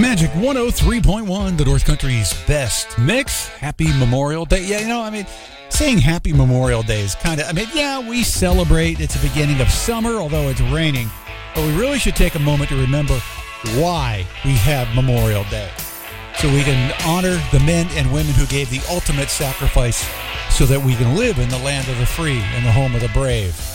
Magic 103.1, the North Country's best mix. Happy Memorial Day. Yeah, saying Happy Memorial Day is kind of, we celebrate. It's the beginning of summer, although it's raining. But we really should take a moment to remember why we have Memorial Day. So we can honor the men and women who gave the ultimate sacrifice so that we can live in the land of the free and the home of the brave.